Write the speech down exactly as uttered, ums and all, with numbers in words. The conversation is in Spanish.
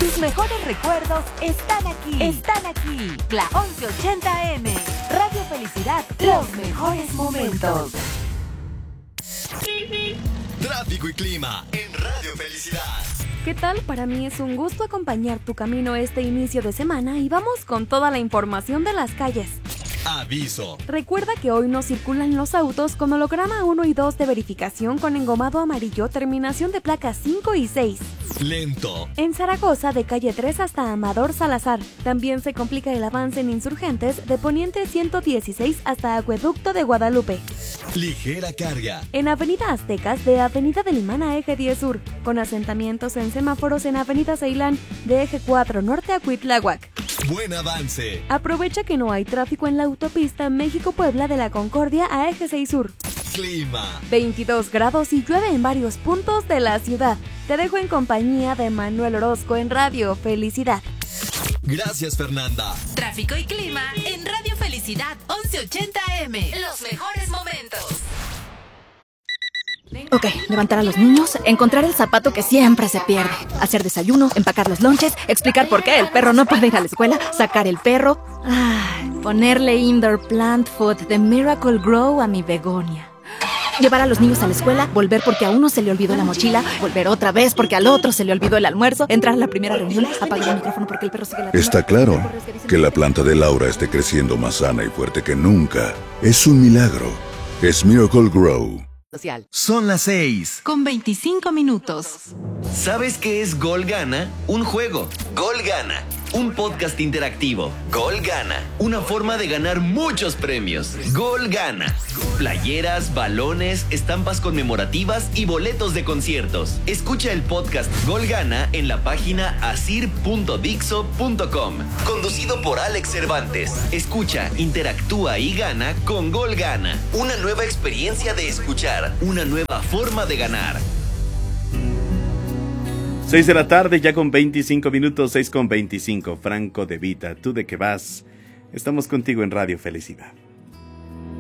Tus mejores recuerdos están aquí. Están aquí. La once ochenta eme. Radio Felicidad. Los mejores momentos. Tráfico y clima en Radio Felicidad. ¿Qué tal? Para mí es un gusto acompañar tu camino este inicio de semana y vamos con toda la información de las calles. Aviso. Recuerda que hoy no circulan los autos con holograma uno y dos de verificación con engomado amarillo, terminación de placas cinco y seis. Lento. En Zaragoza, de calle tres hasta Amador Salazar. También se complica el avance en Insurgentes, de Poniente ciento dieciséis hasta Acueducto de Guadalupe. Ligera carga. En Avenida Aztecas, de Avenida del Imán a Eje diez Sur, con asentamientos en semáforos en Avenida Ceilán, de Eje cuatro Norte a Cuitláhuac. Buen avance. Aprovecha que no hay tráfico en la autopista México-Puebla de la Concordia a Eje seis Sur. Clima. veintidós grados y llueve en varios puntos de la ciudad. Te dejo en compañía de Manuel Orozco en Radio Felicidad. Gracias, Fernanda. Tráfico y clima en Radio Felicidad once ochenta eme. Los mejores momentos. Ok, levantar a los niños, encontrar el zapato que siempre se pierde, hacer desayuno, empacar los lonches, explicar por qué el perro no puede ir a la escuela, sacar el perro, ay, ponerle indoor plant food de Miracle Grow a mi begonia. Llevar a los niños a la escuela, volver porque a uno se le olvidó la mochila, volver otra vez porque al otro se le olvidó el almuerzo, entrar a la primera reunión, apagar el micrófono porque el perro sigue la Está claro que la planta de Laura esté creciendo más sana y fuerte que nunca. Es un milagro. Es Miracle Grow. social. Son las seis. Con veinticinco minutos. ¿Sabes qué es Gol Gana? Un juego. Gol Gana. Un podcast interactivo. Gol Gana. Una forma de ganar muchos premios. Gol Gana. Playeras, balones, estampas conmemorativas y boletos de conciertos. Escucha el podcast Gol Gana en la página asir punto dixo punto com. Conducido por Alex Cervantes. Escucha, interactúa y gana con Gol Gana. Una nueva experiencia de escuchar. Una nueva forma de ganar. seis de la tarde, ya con veinticinco minutos, seis con veinticinco. Franco De Vita, ¿tú de qué vas? Estamos contigo en Radio Felicidad.